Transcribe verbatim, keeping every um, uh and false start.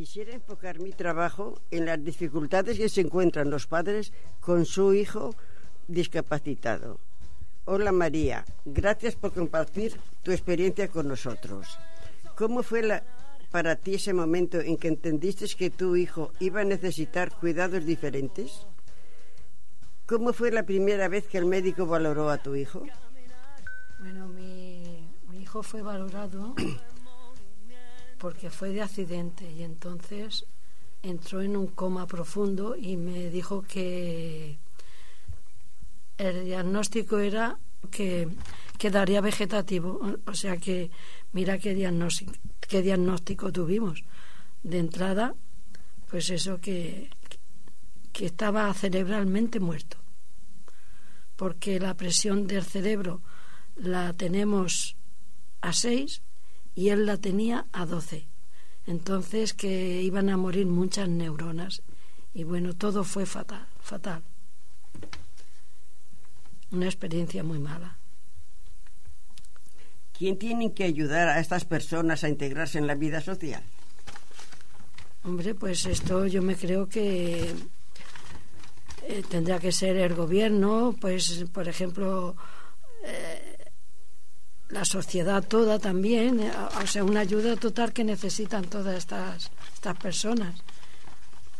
Quisiera enfocar mi trabajo en las dificultades que se encuentran los padres con su hijo discapacitado. Hola María, gracias por compartir tu experiencia con nosotros. ¿Cómo fue la, para ti ese momento en que entendiste que tu hijo iba a necesitar cuidados diferentes? ¿Cómo fue la primera vez que el médico valoró a tu hijo? Bueno, mi, mi hijo fue valorado porque fue de accidente y entonces entró en un coma profundo y me dijo que el diagnóstico era que quedaría vegetativo, o sea que mira qué diagnóstico, qué diagnóstico tuvimos. De entrada, pues eso que, que estaba cerebralmente muerto, porque la presión del cerebro la tenemos a seis y él la tenía a doce. Entonces que iban a morir muchas neuronas y bueno, todo fue fatal, fatal. Una experiencia muy mala. ¿Quién tiene que ayudar a estas personas a integrarse en la vida social? Hombre, pues esto yo me creo que eh, tendrá que ser el gobierno, pues por ejemplo eh, la sociedad toda también, eh, o sea, una ayuda total que necesitan todas estas, estas personas.